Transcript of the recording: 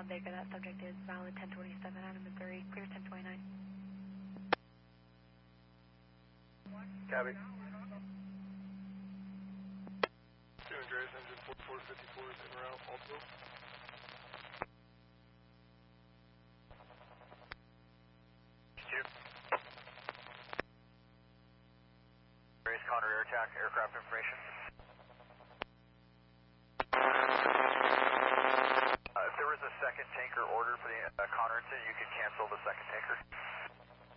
Baker, that subject is valid 1027 out of Missouri, clear 1029. Copy. San Andreas engine 4454 is en route, also. Race counter air attack, aircraft information.